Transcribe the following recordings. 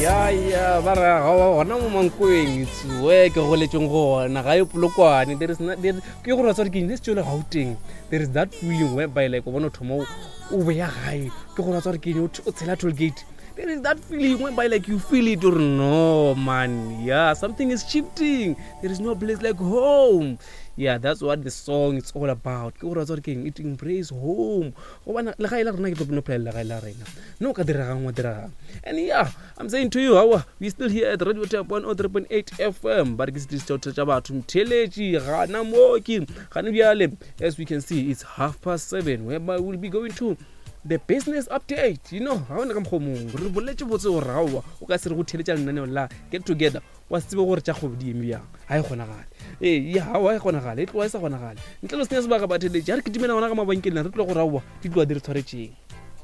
ya ba ra gona mo mankweng tswe ke go letšeng gona ga e polokwane ke go ratsa ke ne se tšole gauteng there is that feeling whereby like o bona thomo o be ya gae ke go ratsa ke ne o tshela toll gate. There is that feeling whereby like you feel it or no man, yeah, something is shifting. There is no place like home. Yeah, that's what the song is all about. Ke go ratsa ke it embrace home go bana le ga ile rena ke tlo no plela ga ile rena no ka diragang wa diragang. And yeah, I'm saying to you, how we still here at Radio Tap 103.8 FM, but it's still tša batho mtheletši gana moki gana bjale. As we can see, it's 7:30 whereby we'll be going to the business update. You know, ha ona ka mkhomong re boletse botse o rawa o ka se re go theletša lenaneo la get together wa tsebe gore tša go di emiang ha e kgonagale ya ha wa e kgonagale e tloa e sa kgonagale ntle le senya sebaka batheletši ha re kitimela gona ka mabankeleng re tlo go rawa di tloa di re tshwaretšeng.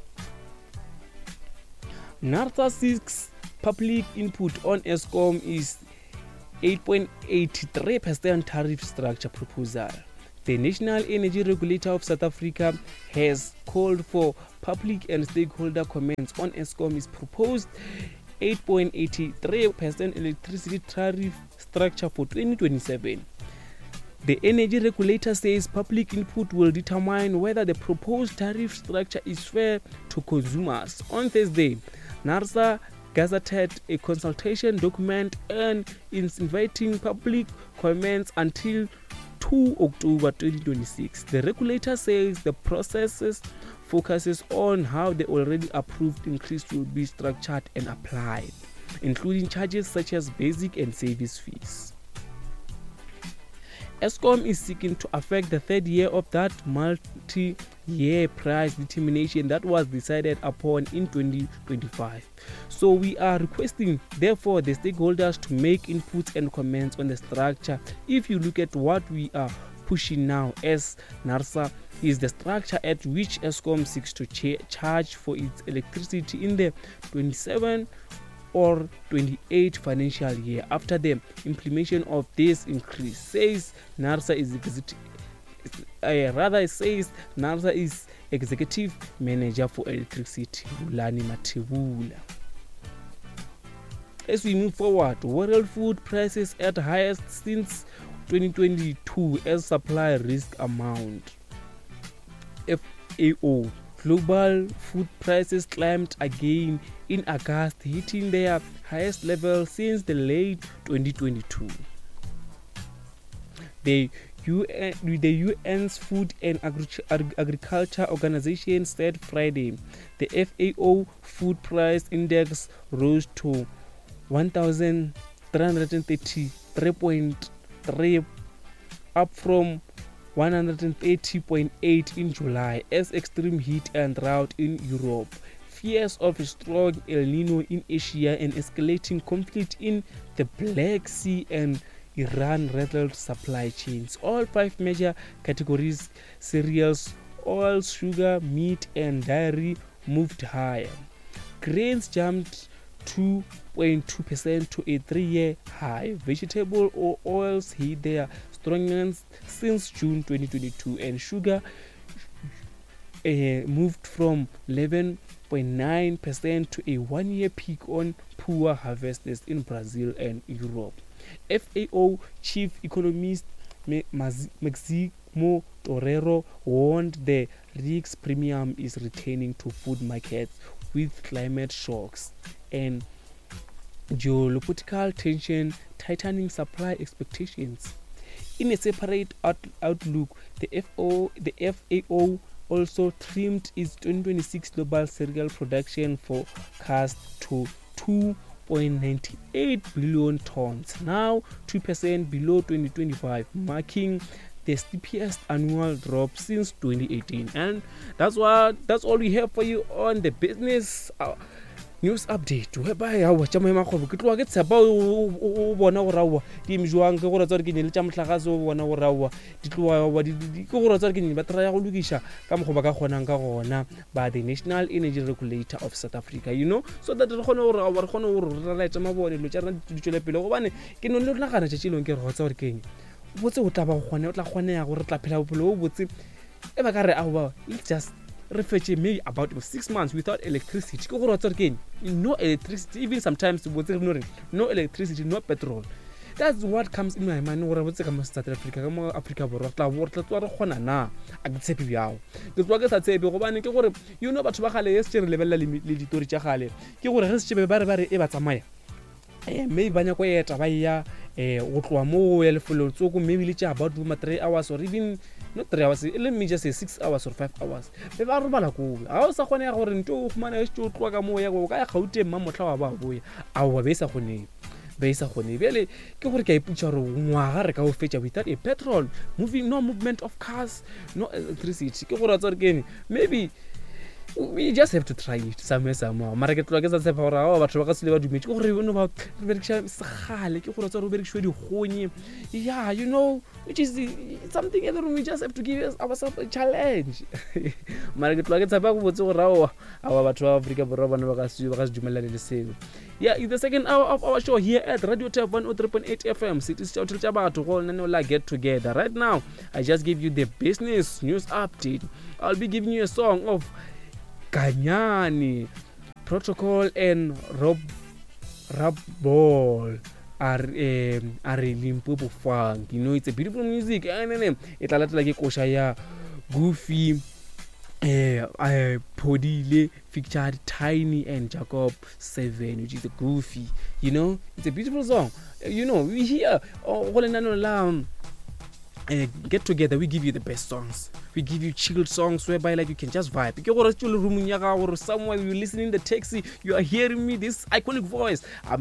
NARSA 6 public input on Eskom is 8.83% tariff structure proposal. The National Energy Regulator of South Africa has called for public and stakeholder comments on Eskom's proposed 8.83% electricity tariff structure for 2027. The energy regulator says public input will determine whether the proposed tariff structure is fair to consumers. On Thursday, NARSA gazetted a consultation document and is inviting public comments until 2 October 2026. The regulator says the process focuses on how the already approved increase will be structured and applied, including charges such as basic and service fees. Eskom is seeking to affect the third year of that multi-year price determination that was decided upon in 2025. So we are requesting, therefore, the stakeholders to make inputs and comments on the structure. If you look at what we are pushing now as NARSA, is the structure at which Eskom seeks to charge for its electricity in the 27 or 28 financial year after the implementation of this increase, says NARSA is executive manager for electricity, Bulani Matebula. As we move forward, world food prices at highest since 2022 as supply risk amount. FAO. Global food prices climbed again in August, hitting their highest level since the late 2022. The UN's Food and Agriculture Organization said Friday the FAO food price index rose to 1,333.3, up from 130.8 in July, as extreme heat and drought in Europe, fears of a strong El Nino in Asia, and escalating conflict in the Black Sea and Iran rattled supply chains. All 5 major categories, cereals, oils, sugar, meat, and dairy, moved higher. Grains jumped 2.2% to a 3-year high. Vegetable oils hit their strongest since June 2022, and sugar moved from 11.9% to a 1-year peak on poor harvests in Brazil and Europe. FAO chief economist Maximo Torero warned the risk premium is returning to food markets with climate shocks and geopolitical tension tightening supply expectations. In a separate outlook, the FAO also trimmed its 2026 global cereal production forecast to 2.98 billion tons, now 2% below 2025, marking the steepest annual drop since 2018. And that's all we have for you on the business news update, whereby our chama go ke tshepa o bona go rawa di mjwang ke go ratsa ke le tša mohlagase o bona go rawa di tloa di ke go ratsa ke ba tra ya go lokisha ka mgo ba ka kgonang ka gona by the National Energy Regulator of South Africa, you know, so that re kgone go rawa re kgone go ralaetsa mabone lo tša di tšwele pele go bane ke no le nagana tšelong ke re go tsa gore keng botse o tla ba go kgone o tla kgone ya go re tla phela bophelo bo botse e ba ka re let's just re fetše maybe about 6 months without electricity ke gore wa tswa re no electricity, even sometimes no electricity, no petrol. That's what comes in my mind gore botse ka mo South Africa ka mo Africa borwa tla tswa re kgona na a ke tshepe bjao ke tswa ke sa tshepe gobane ke gore batho ba gale se re lebella le ditori tša gale ke gore ge se tsebe ba re e ba tsamaya maybe ba nyako eta ba ya go tloa mo ya lefelo tsoko maybe le tša about 3 hours or even not 3 hours, let me just say 6 hours or 5 hours be ba robala ko ga o sa kgone gore nto o khumana se tlo tloa ka mo ya go ka ya Gauteng mamotla wa ba boya a wa be sa kgone bele ke gore ke a iputša gore ngwaga re ka o fetša without a petrol, no movement of cars, no electricity ke gore tsa re maybe we just have to try it somehow mara ke tloa ke sa tshepa gore ga batho ba ka se le ba dumetse ke gore ba re berekisa segale ke gore tsa re berekiswe digonye which is something that we just have to give ourselves a challenge. Mara ke tloa ke tshepa go botse gore aba batho ba Afrika borwa bana ba ka se dumelane le seo. In the second hour of our show here at Radio Tap 103.8 FM, cities tša batho go nne la get together. Right now, I just give you the business news update. I'll be giving you a song of Kanyani, Protocol and Rap Ball are Limpopo funk. It's a beautiful music. And it a lot like kosha ya Goofy, Podile featured Tiny and Jacob 7, which is a Goofy. It's a beautiful song. We hear get together, we give you the best songs. We give you chilled songs whereby like you can just vibe. Somewhere you're listening in the taxi, you are hearing me, this iconic voice.